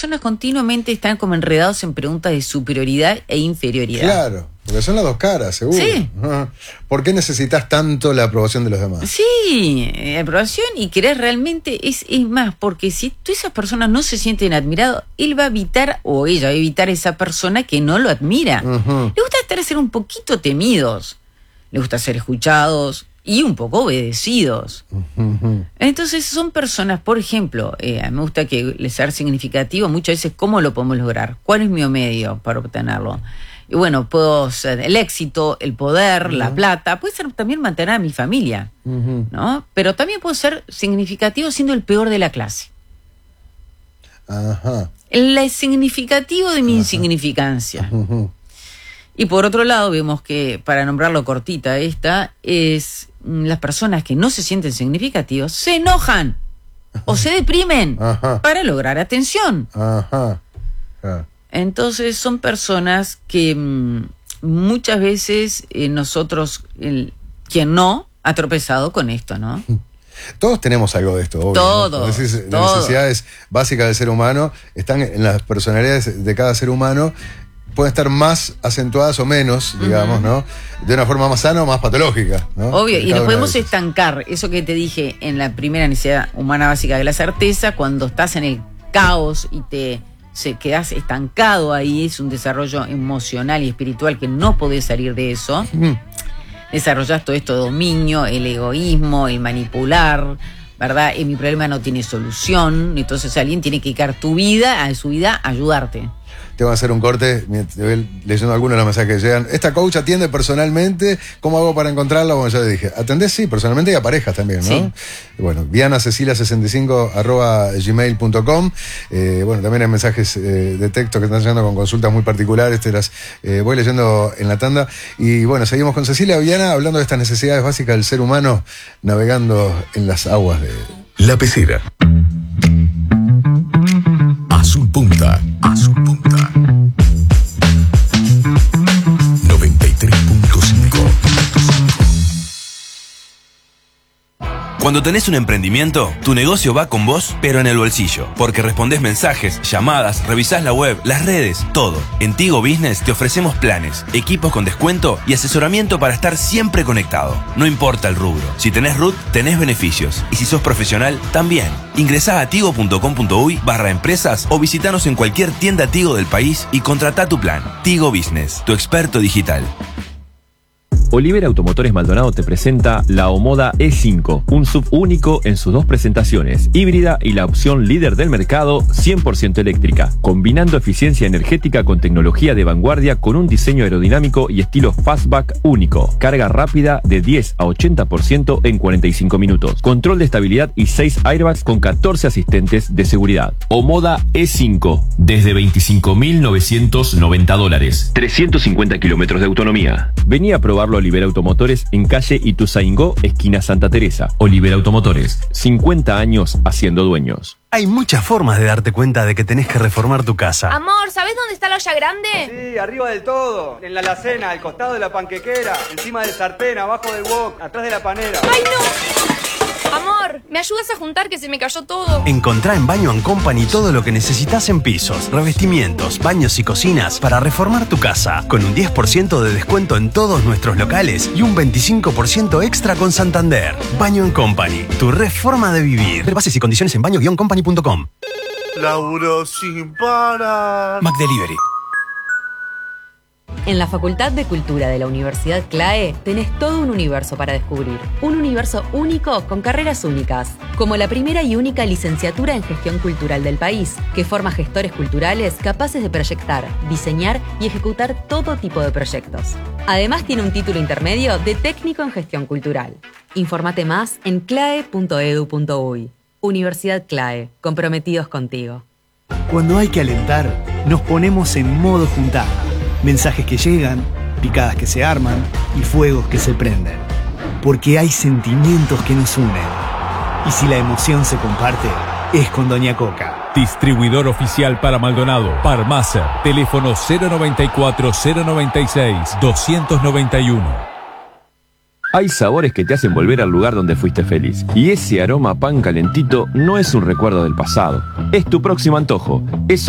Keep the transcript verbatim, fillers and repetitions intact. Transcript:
personas continuamente están como enredados en preguntas de superioridad e inferioridad. Claro, porque son las dos caras, seguro. Sí. ¿Por qué necesitas tanto la aprobación de los demás? Sí, eh, aprobación y querer realmente, es, es más, porque si tú, esas personas no se sienten admirados, él va a evitar, o ella va a evitar a esa persona que no lo admira. Uh-huh. Le gusta estar ser un poquito temidos, le gusta ser escuchados y un poco obedecidos. Uh-huh. Entonces son personas, por ejemplo, eh, me gusta que les sea significativo muchas veces cómo lo podemos lograr, cuál es mi medio para obtenerlo. Y bueno, puedo ser el éxito, el poder, uh-huh. la plata, puede ser también mantener a mi familia, uh-huh. ¿no? Pero también puedo ser significativo siendo el peor de la clase. Ajá. El significativo de mi Ajá. insignificancia. Uh-huh. Y por otro lado, vemos que, para nombrarlo cortita esta, es las personas que no se sienten significativos, se enojan Ajá. o se deprimen Ajá. para lograr atención. Ajá. Ajá. Entonces son personas que mmm, muchas veces eh, nosotros, el, quien no, ha tropezado con esto, ¿no? Todos tenemos algo de esto, obvio. Todo, ¿no? Las todo. necesidades básicas del ser humano están en las personalidades de cada ser humano. Pueden estar más acentuadas o menos, digamos, uh-huh. ¿no? De una forma más sana o más patológica, ¿no? Obvio, y nos podemos estancar. Eso que te dije en la primera necesidad humana básica de la certeza, cuando estás en el caos y te se quedas estancado ahí, es un desarrollo emocional y espiritual que no podés salir de eso. Uh-huh. Desarrollás todo esto de dominio, el egoísmo, el manipular, ¿verdad? Y mi problema no tiene solución, entonces alguien tiene que dedicar tu vida, a su vida, a ayudarte. Te voy a hacer un corte, leyendo algunos de los mensajes que llegan. ¿Esta coach atiende personalmente? ¿Cómo hago para encontrarla? Bueno, ya le dije. Atendés, sí, personalmente y a parejas también, ¿no? Sí. Bueno, Diana Cecilia sesenta y cinco arroba gmail punto com. Eh, bueno, también hay mensajes eh, de texto que están llegando con consultas muy particulares. Te las eh, voy leyendo en la tanda. Y bueno, seguimos con Cecilia Viana hablando de estas necesidades básicas del ser humano, navegando en las aguas de... La Pecera. Azul Punta. Azul Punta. noventa y tres punto cinco. Cuando tenés un emprendimiento, tu negocio va con vos, pero en el bolsillo. Porque respondés mensajes, llamadas, revisás la web, las redes, todo. En Tigo Business te ofrecemos planes, equipos con descuento y asesoramiento para estar siempre conectado. No importa el rubro. Si tenés R U T, tenés beneficios. Y si sos profesional, también. Ingresá a tigo punto com punto uy barra empresas o visitanos en cualquier tienda Tigo del país y contratá tu plan. Tigo Business, tu experto digital. Olivera Automotores Maldonado te presenta la Omoda E cinco, un S U V único en sus dos presentaciones, híbrida y la opción líder del mercado, cien por ciento eléctrica, combinando eficiencia energética con tecnología de vanguardia con un diseño aerodinámico y estilo fastback único, carga rápida de diez a ochenta por ciento en cuarenta y cinco minutos, control de estabilidad y seis airbags con catorce asistentes de seguridad. Omoda E cinco, desde veinticinco mil novecientos noventa dólares, trescientos cincuenta kilómetros de autonomía. Vení a probarlo Olivera Automotores en calle Ituzaingó, esquina Santa Teresa. Olivera Automotores, cincuenta años haciendo dueños. Hay muchas formas de darte cuenta de que tenés que reformar tu casa. Amor, ¿sabés dónde está la olla grande? Sí, arriba del todo, en la alacena, al costado de la panquequera, encima del sartén, abajo del wok, atrás de la panera. ¡Ay, no! Amor, ¿me ayudas a juntar que se me cayó todo? Encontrá en Baño and Company todo lo que necesitas en pisos, revestimientos, baños y cocinas para reformar tu casa. Con un diez por ciento de descuento en todos nuestros locales y un veinticinco por ciento extra con Santander. Baño and Company, tu reforma de vivir. Ver bases y condiciones en baño guion company punto com. Laburo sin parar. McDelivery. En la Facultad de Cultura de la Universidad CLAE tenés todo un universo para descubrir. Un universo único con carreras únicas, como la primera y única licenciatura en gestión cultural del país, que forma gestores culturales capaces de proyectar, diseñar y ejecutar todo tipo de proyectos. Además tiene un título intermedio de técnico en gestión cultural. Infórmate más en clae punto edu punto uy. Universidad CLAE, comprometidos contigo. Cuando hay que alentar, nos ponemos en modo juntada. Mensajes que llegan, picadas que se arman y fuegos que se prenden. Porque hay sentimientos que nos unen. Y si la emoción se comparte, es con Doña Coca. Distribuidor oficial para Maldonado, Parmacer, teléfono cero noventa y cuatro, cero noventa y seis, doscientos noventa y uno. Hay sabores que te hacen volver al lugar donde fuiste feliz. Y ese aroma a pan calentito no es un recuerdo del pasado. Es tu próximo antojo. Es